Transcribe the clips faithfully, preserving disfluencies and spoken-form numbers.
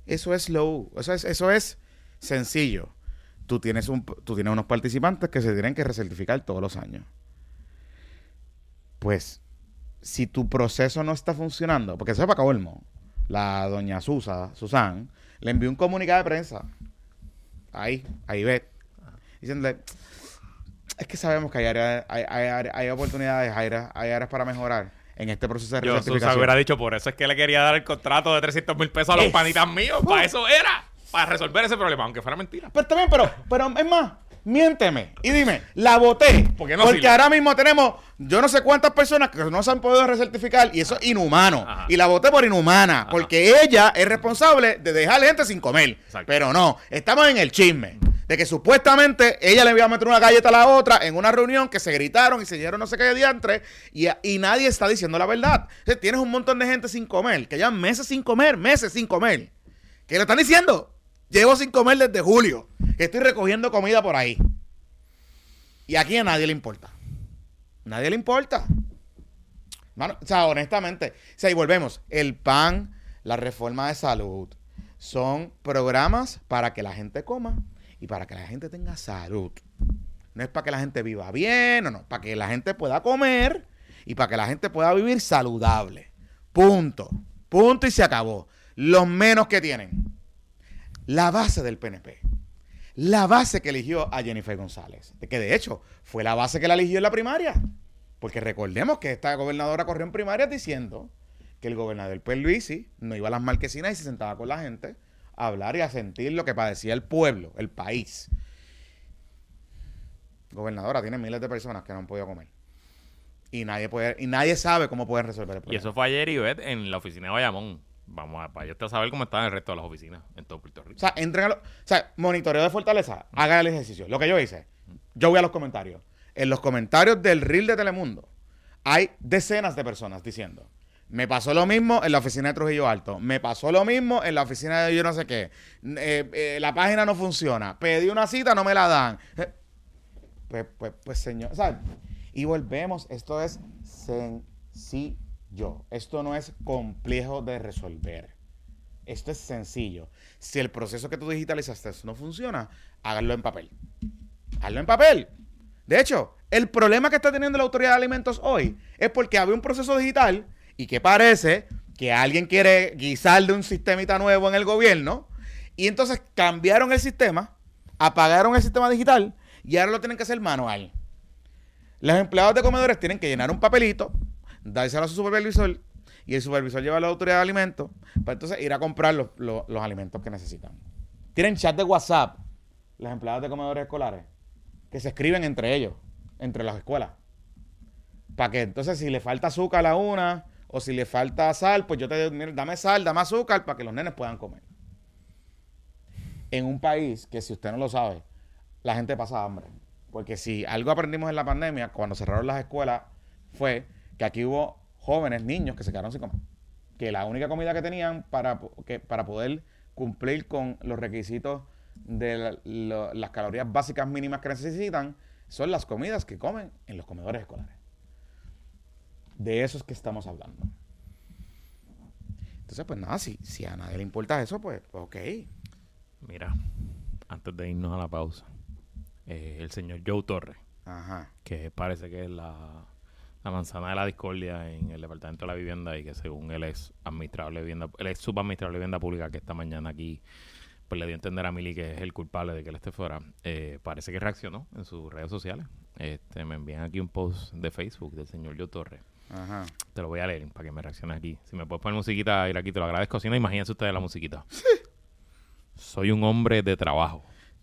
Eso es low, eso es, eso es sencillo. Tú tienes, un, tú tienes unos participantes que se tienen que recertificar todos los años. Pues, si tu proceso no está funcionando, porque eso es para colmo, la doña Susa, Susan, le envió un comunicado de prensa. Ahí, ahí ve. Diciéndole, es que sabemos que hay, área, hay, hay, hay oportunidades, hay áreas, hay áreas para mejorar en este proceso de recertificación. Yo, Susa hubiera dicho, por eso es que le quería dar el contrato de trescientos mil pesos a los es, panitas míos. Para eso era. Para resolver ese problema, aunque fuera mentira. Pero también, pero, pero es más, miénteme y dime, la voté. ¿Por qué no porque sirve? Ahora mismo tenemos yo no sé cuántas personas que no se han podido recertificar y eso es inhumano. Ajá. Y la voté por inhumana, ajá, porque ella es responsable de dejar gente sin comer. Exacto. Pero no, estamos en el chisme de que supuestamente ella le iba a meter una galleta a la otra en una reunión que se gritaron y se dieron no sé qué diantre y, y nadie está diciendo la verdad. O sea, tienes un montón de gente sin comer, que llevan meses sin comer, meses sin comer. ¿Qué le están diciendo? Llevo sin comer desde julio. Estoy recogiendo comida por ahí. Y aquí a nadie le importa. Nadie le importa. Mano, o sea, honestamente. O sea, y volvemos. El P A N, la reforma de salud, son programas para que la gente coma y para que la gente tenga salud. No es para que la gente viva bien, no, no. Para que la gente pueda comer y para que la gente pueda vivir saludable. Punto. Punto y se acabó. Los menos que tienen. La base del P N P. La base que eligió a Jennifer González. Que de hecho fue la base que la eligió en la primaria. Porque recordemos que esta gobernadora corrió en primarias diciendo que el gobernador Pierluisi no iba a las marquesinas y se sentaba con la gente a hablar y a sentir lo que padecía el pueblo, el país. Gobernadora tiene miles de personas que no han podido comer. Y nadie puede, y nadie sabe cómo pueden resolver el problema. Y eso fue ayer, Ivette, en la oficina de Bayamón. Vamos a, para yo a saber cómo están el resto de las oficinas en todo Puerto Rico. O sea, entren a lo, o sea, monitoreo de fortaleza, mm. hagan el ejercicio. Lo que yo hice, mm. yo voy a los comentarios. En los comentarios del reel de Telemundo hay decenas de personas diciendo, me pasó lo mismo en la oficina de Trujillo Alto, me pasó lo mismo en la oficina de yo no sé qué, eh, eh, la página no funciona, pedí una cita, no me la dan. Eh, pues, pues, pues, señor, ¿sabes? Y volvemos, esto es sencillo. Yo, esto no es complejo de resolver. Esto es sencillo. Si el proceso que tú digitalizaste no funciona, háganlo en papel. Hazlo en papel. De hecho, el problema que está teniendo la Autoridad de Alimentos hoy es porque había un proceso digital y que parece que alguien quiere guisar de un sistemita nuevo en el gobierno y entonces cambiaron el sistema, apagaron el sistema digital y ahora lo tienen que hacer manual. Los empleados de comedores tienen que llenar un papelito, dárselo a su supervisor y el supervisor lleva a la Autoridad de Alimentos para entonces ir a comprar los, los, los alimentos que necesitan. Tienen chat de WhatsApp los empleados de comedores escolares que se escriben entre ellos, entre las escuelas. Para que entonces si le falta azúcar a una o si le falta sal, pues yo te digo, mira, dame sal, dame azúcar para que los nenes puedan comer. En un país que si usted no lo sabe, la gente pasa hambre. Porque si algo aprendimos en la pandemia, cuando cerraron las escuelas, fue que aquí hubo jóvenes, niños que se quedaron sin comer. Que la única comida que tenían para, que, para poder cumplir con los requisitos de la, lo, las calorías básicas mínimas que necesitan son las comidas que comen en los comedores escolares. De eso es que estamos hablando. Entonces, pues nada, si, si a nadie le importa eso, pues, pues ok. Mira, antes de irnos a la pausa, eh, el señor Joe Torres, Ajá. que parece que es la... la manzana de la discordia en el Departamento de la Vivienda y que según él es administrable de vivienda, él es subadministrable de vivienda pública, que esta mañana aquí pues le dio a entender a Mili que es el culpable de que él esté fuera. Eh, parece que reaccionó en sus redes sociales. Este, me envían aquí un post de Facebook del señor Joe Torres. Ajá. Te lo voy a leer para que me reacciones aquí. Si me puedes poner musiquita, ir aquí, te lo agradezco. Si no, imagínense ustedes la musiquita. Soy un hombre de trabajo,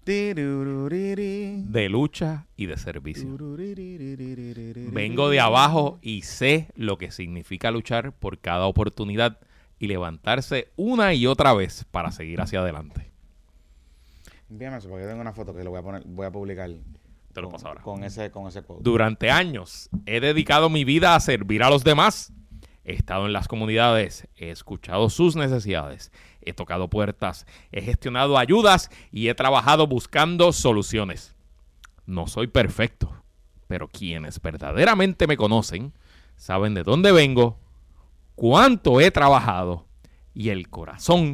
de lucha y de servicio. Vengo de abajo y sé lo que significa luchar por cada oportunidad y levantarse una y otra vez para seguir hacia adelante. Envíame eso, porque yo tengo una foto que lo voy a poner, voy a publicar. Te lo paso ahora. Con ese, con ese quote. Durante años he dedicado mi vida a servir a los demás. He estado en las comunidades, he escuchado sus necesidades, he tocado puertas, he gestionado ayudas y he trabajado buscando soluciones. No soy perfecto, pero quienes verdaderamente me conocen saben de dónde vengo, cuánto he trabajado y el corazón